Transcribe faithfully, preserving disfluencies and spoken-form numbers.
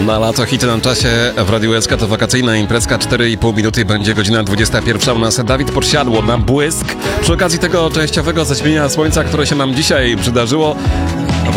Na lato hity na czasie w Radiu S K to wakacyjna imprezka, cztery i pół minuty, będzie godzina dwudziesta pierwsza. U nas Dawid Podsiadło na błysk. Przy okazji tego częściowego zaćmienia słońca, które się nam dzisiaj przydarzyło,